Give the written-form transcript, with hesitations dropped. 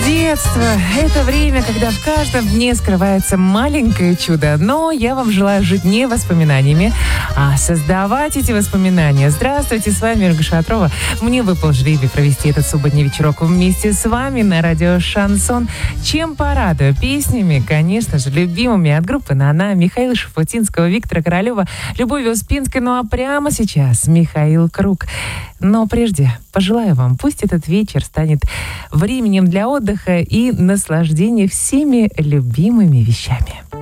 Детство – это время, когда в каждом дне скрывается маленькое чудо. Но я вам желаю жить не воспоминаниями, а создавать эти воспоминания. Здравствуйте, с вами Ольга Шатрова. Мне выпал жребий провести этот субботний вечерок вместе с вами на радио «Шансон». Чем порадую? Песнями, конечно же, любимыми от группы «Нана», Михаила Шафутинского, Виктора Королева, Любови Успенской. Ну а прямо сейчас Михаил Круг. Но прежде пожелаю вам, пусть этот вечер станет временем для отдыха и наслаждения всеми любимыми вещами.